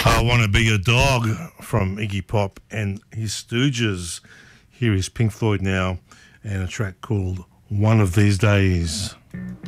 I Want to Be Your Dog from Iggy Pop and his Stooges. Here is Pink Floyd now and a track called One of These Days.